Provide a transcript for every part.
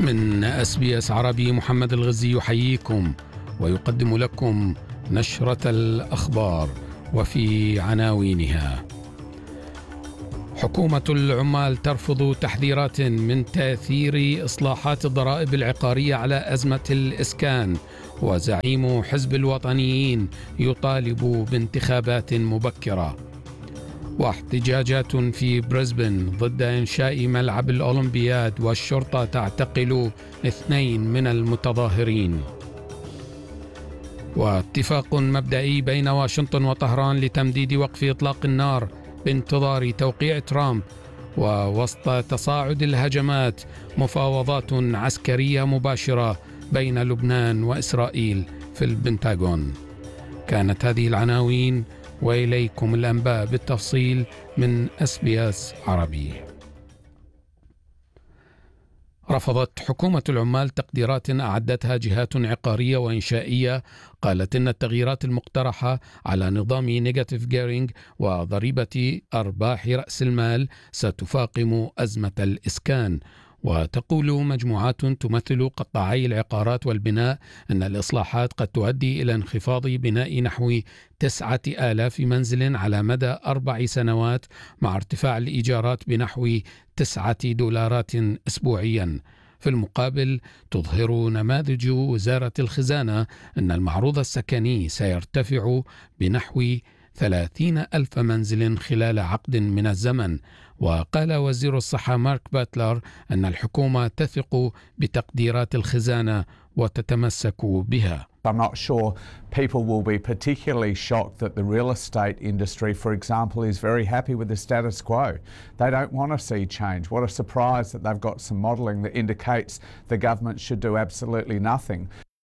من SBS عربي محمد الغزي يحييكم ويقدم لكم نشرة الأخبار وفي عناوينها: حكومة العمال ترفض تحذيرات من تأثير إصلاحات الضرائب العقارية على أزمة الإسكان، وزعيم حزب الوطنيين يطالب بانتخابات مبكرة، واحتجاجات في بريسبن ضد إنشاء ملعب الأولمبياد والشرطة تعتقل 2 من المتظاهرين، واتفاق مبدئي بين واشنطن وطهران لتمديد وقف إطلاق النار بانتظار توقيع ترامب، ووسط تصاعد الهجمات مفاوضات عسكرية مباشرة بين لبنان وإسرائيل في البنتاغون. كانت هذه العناوين وإليكم الأنباء بالتفصيل من SBS عربي. رفضت حكومة العمال تقديرات أعدتها جهات عقارية وإنشائية قالت إن التغييرات المقترحة على نظام نيجاتيف جيرينج وضريبة أرباح رأس المال ستفاقم أزمة الإسكان. وتقول مجموعات تمثل قطاعي العقارات والبناء أن الإصلاحات قد تؤدي إلى انخفاض بناء نحو 9,000 منزل على مدى 4 سنوات، مع ارتفاع الإيجارات بنحو $9 أسبوعيا. في المقابل تظهر نماذج وزارة الخزانة أن المعروض السكني سيرتفع بنحو 30,000 منزل خلال عقد من الزمن. وقال وزير الصحة مارك باتلر أن الحكومة تثق بتقديرات الخزانة وتتمسك بها. I'm not sure people will be particularly shocked that the real estate industry, for example, is very happy with the status quo. They don't want to see change. What a surprise that they've got some modelling that indicates the government should do absolutely nothing.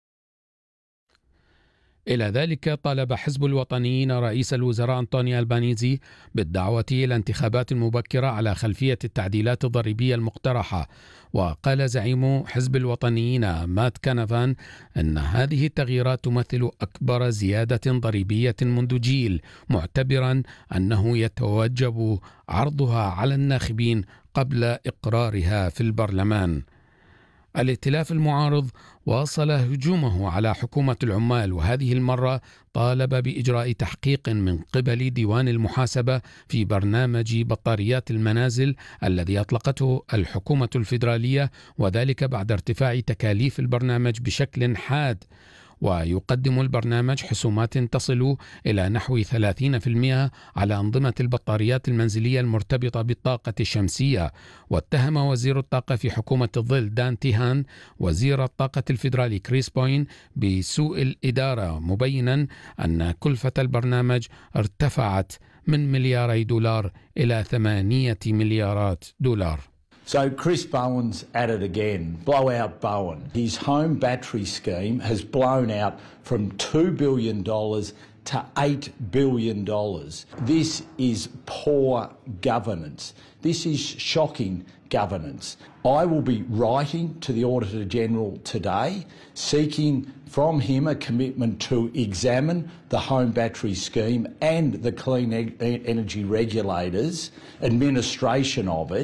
إلى ذلك طالب حزب الوطنيين رئيس الوزراء أنطونيو ألبانيزي بالدعوة إلى انتخابات مبكرة على خلفية التعديلات الضريبية المقترحة. وقال زعيم حزب الوطنيين مات كانافان أن هذه التغييرات تمثل أكبر زيادة ضريبية منذ جيل، معتبرا أنه يتوجب عرضها على الناخبين قبل إقرارها في البرلمان. الائتلاف المعارض واصل هجومه على حكومة العمال، وهذه المرة طالب بإجراء تحقيق من قبل ديوان المحاسبة في برنامج بطاريات المنازل الذي أطلقته الحكومة الفيدرالية، وذلك بعد ارتفاع تكاليف البرنامج بشكل حاد. ويقدم البرنامج حسومات تصل إلى نحو 30% على أنظمة البطاريات المنزلية المرتبطة بالطاقة الشمسية. واتهم وزير الطاقة في حكومة الظل دان تيهان وزير الطاقة الفيدرالي كريس بوين بسوء الإدارة، مبينا أن كلفة البرنامج ارتفعت من $2 إلى $8 مليار. So Chris Bowen's at it again. Blowout Bowen. His home battery scheme has blown out from $2 billion to $8 billion. This is poor governance. This is shocking governance. I will be writing to the Auditor General today, seeking from him a commitment to examine the home battery scheme and the Clean Energy Regulators' administration of it.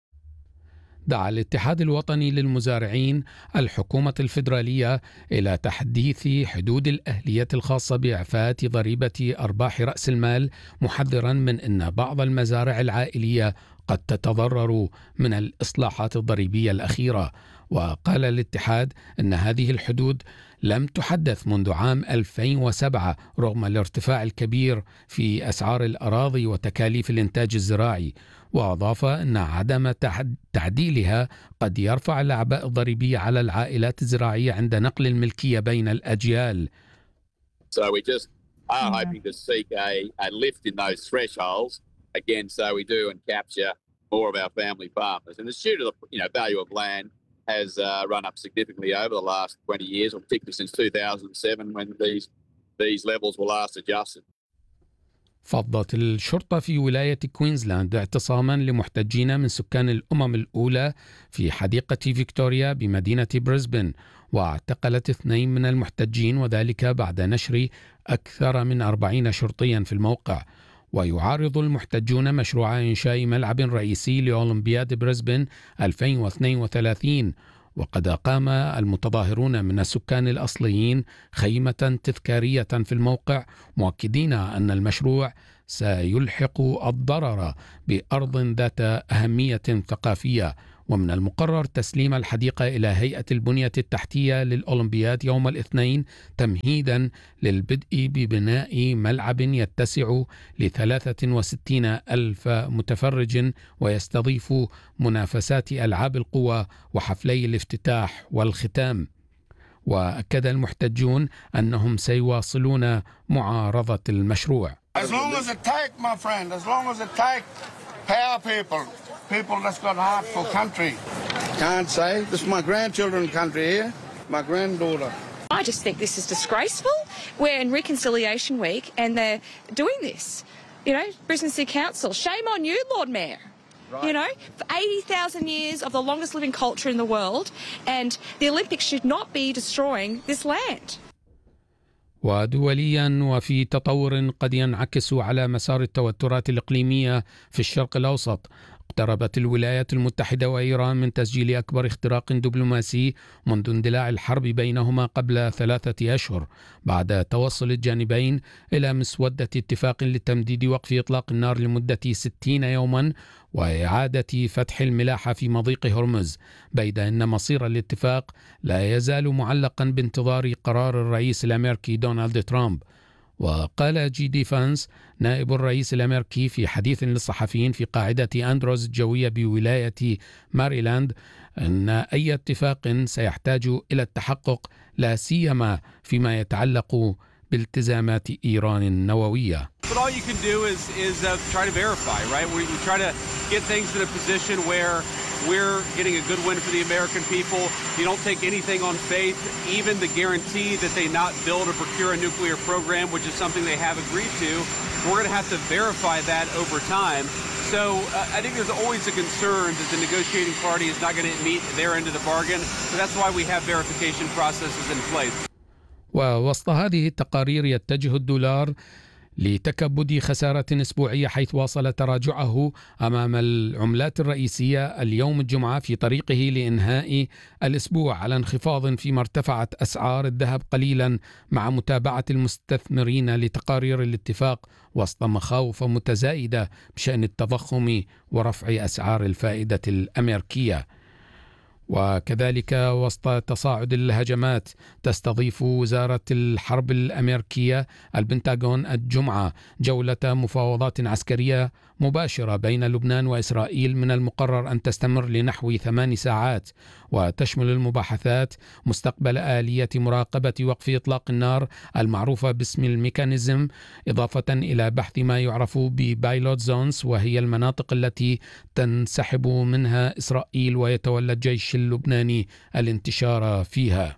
دعا الاتحاد الوطني للمزارعين الحكومة الفيدرالية إلى تحديث حدود الأهلية الخاصة بإعفاءات ضريبة أرباح رأس المال، محذرا من أن بعض المزارع العائلية قد تتضرر من الإصلاحات الضريبية الأخيرة. وقال الاتحاد أن هذه الحدود لم تحدث منذ عام 2007 رغم الارتفاع الكبير في أسعار الأراضي وتكاليف الإنتاج الزراعي. وأضاف أن عدم تعديلها قد يرفع الأعباء الضريبية على العائلات الزراعية عند نقل الملكية بين الأجيال. So we just are hoping to seek a lift in those thresholds again, so we do and capture more of our family farmers. And the due to the value of land has run up significantly over the last 20 years, or particularly since 2007 when these levels were last adjusted. فضت الشرطة في ولاية كوينزلاند اعتصاما لمحتجين من سكان الأمم الأولى في حديقة فيكتوريا بمدينة بريسبن، واعتقلت 2 من المحتجين، وذلك بعد نشر أكثر من 40 شرطيا في الموقع. ويعارض المحتجون مشروع إنشاء ملعب رئيسي لأولمبياد بريسبن 2032، وقد أقام المتظاهرون من السكان الأصليين خيمة تذكارية في الموقع، مؤكدين أن المشروع سيلحق الضرر بأرض ذات أهمية ثقافية، ومن المقرر تسليم الحديقة إلى هيئة البنية التحتية للأولمبياد يوم الاثنين تمهيدا للبدء ببناء ملعب يتسع ل63 ألف متفرج ويستضيف منافسات ألعاب القوى وحفلي الافتتاح والختام. وأكد المحتجون أنهم سيواصلون معارضة المشروع. As long as it take, my friend, as long as it take power people that's got heart for country. Can't say. This is my grandchildren country here, my granddaughter. I just think this is disgraceful. We're in Reconciliation Week and they're doing this. You know, Brisbane City Council, shame on you, Lord Mayor. Right. You know, for 80,000 years of the longest living culture in the world, and the Olympics should not be destroying this land. ودوليا وفي تطور قد ينعكس على مسار التوترات الإقليمية في الشرق الأوسط، اقتربت الولايات المتحدة وإيران من تسجيل أكبر اختراق دبلوماسي منذ اندلاع الحرب بينهما قبل 3 أشهر، بعد توصل الجانبين إلى مسودة اتفاق لتمديد وقف إطلاق النار لمدة 60 يوما وإعادة فتح الملاحة في مضيق هرمز، بيد أن مصير الاتفاق لا يزال معلقا بانتظار قرار الرئيس الأمريكي دونالد ترامب. وقال جي دي فانس نائب الرئيس الأمريكي في حديث للصحفيين في قاعدة أندروز الجوية بولاية ماريلاند أن أي اتفاق سيحتاج إلى التحقق، لا سيما فيما يتعلق بالتزامات إيران النووية. But all you can do is try to verify, right? We try to get things in a position where we're getting a good win for the American people. You don't take anything on faith, even the guarantee that they not build or procure a nuclear program, which is something they have agreed to. We're going to have to verify that over time. So I think there's always a concern that the negotiating party is not going to meet their end of the bargain. So that's why we have verification processes in place. ووسط هذه التقارير يتجه الدولار لتكبد خسارة أسبوعية، حيث واصل تراجعه أمام العملات الرئيسية اليوم الجمعة في طريقه لإنهاء الأسبوع على انخفاض فيما ارتفعت أسعار الذهب قليلا مع متابعة المستثمرين لتقارير الاتفاق وسط مخاوف متزايدة بشأن التضخم ورفع أسعار الفائدة الأمريكية. وكذلك وسط تصاعد الهجمات تستضيف وزارة الحرب الأمريكية البنتاغون الجمعة جولة مفاوضات عسكرية مباشرة بين لبنان وإسرائيل من المقرر أن تستمر لنحو 8 ساعات، وتشمل المباحثات مستقبل آلية مراقبة وقف إطلاق النار المعروفة باسم الميكانيزم، إضافة إلى بحث ما يعرف ببايلوت زونز، وهي المناطق التي تنسحب منها إسرائيل ويتولى الجيش اللبناني الانتشار فيها.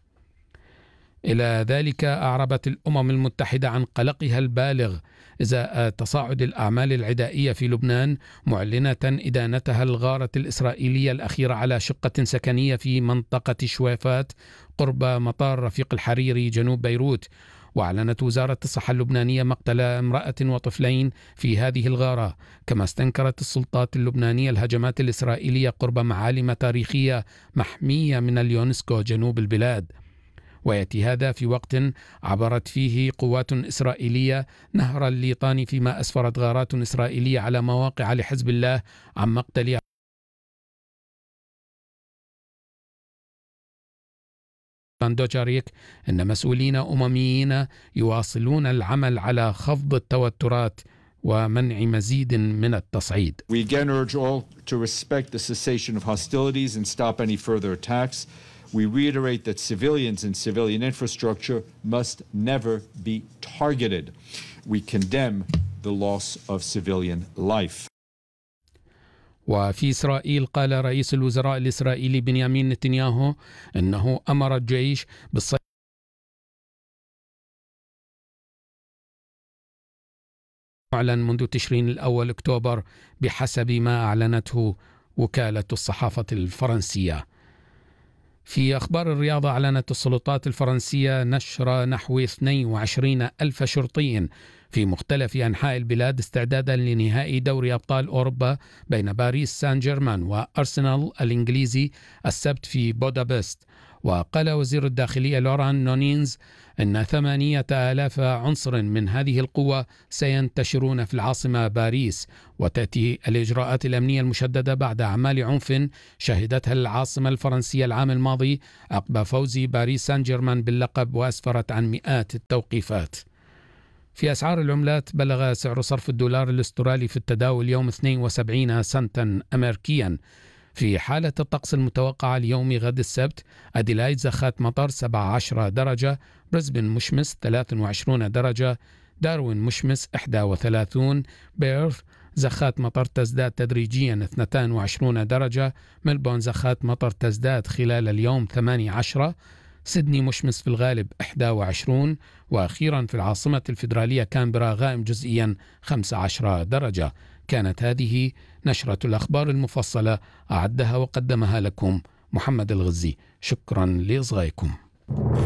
إلى ذلك أعربت الأمم المتحدة عن قلقها البالغ إزاء تصاعد الأعمال العدائية في لبنان، معلنة إدانتها الغارة الإسرائيلية الأخيرة على شقة سكنية في منطقة شويفات قرب مطار رفيق الحريري جنوب بيروت. وأعلنت وزارة الصحة اللبنانية مقتل امرأة وطفلين في هذه الغارة، كما استنكرت السلطات اللبنانية الهجمات الإسرائيلية قرب معالم تاريخية محمية من اليونسكو جنوب البلاد. ويأتي هذا في وقت عبرت فيه قوات إسرائيلية نهر الليطاني، فيما أسفرت غارات إسرائيلية على مواقع لحزب الله عن مقتل دوجاريك أن مسؤولين أمميين يواصلون العمل على خفض التوترات ومنع مزيد من التصعيد. We again urge all to respect the cessation of hostilities and stop any further attacks. We reiterate that civilians and civilian infrastructure must never be targeted. We condemn the loss of civilian life. وفي إسرائيل قال رئيس الوزراء الإسرائيلي بنيامين نتنياهو أنه أمر الجيش بالصيد أعلن منذ تشرين الأول أكتوبر بحسب ما أعلنته وكالة الصحافة الفرنسية. في أخبار الرياضة، أعلنت السلطات الفرنسية نشر نحو 22 ألف شرطي في مختلف أنحاء البلاد استعدادا لنهائي دوري أبطال أوروبا بين باريس سان جيرمان وأرسنال الإنجليزي السبت في بودابست. وقال وزير الداخلية لوران نونينز أن 8,000 عنصر من هذه القوة سينتشرون في العاصمة باريس، وتأتي الإجراءات الأمنية المشددة بعد أعمال عنف شهدتها العاصمة الفرنسية العام الماضي عقب فوز باريس سان جيرمان باللقب، وأسفرت عن مئات التوقيفات. في أسعار العملات، بلغ سعر صرف الدولار الاسترالي في التداول اليوم 72 سنتا أمريكيا. في حالة الطقس المتوقعة ليوم غد السبت، أديلايد زخات مطر 17 درجة، بريسبن مشمس 23 درجة، داروين مشمس 31، بيرث زخات مطر تزداد تدريجيا 22 درجة، ملبون زخات مطر تزداد خلال اليوم 18، سيدني مشمس في الغالب 21، وأخيرا في العاصمة الفيدرالية كامبرا غائم جزئيا 15 درجة. كانت هذه نشرة الأخبار المفصلة، أعدها وقدمها لكم محمد الغزي. شكرا لإصغائكم.